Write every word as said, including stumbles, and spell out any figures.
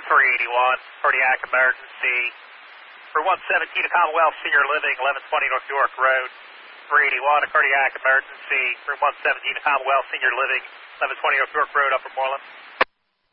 three eighty-one, cardiac emergency. For one seventeen to Commonwealth Senior Living, eleven twenty North York Road. three eighty-one, a cardiac emergency. Room one seventeen to Commonwealth Senior Living, eleven twenty North York Road, Upper Moreland.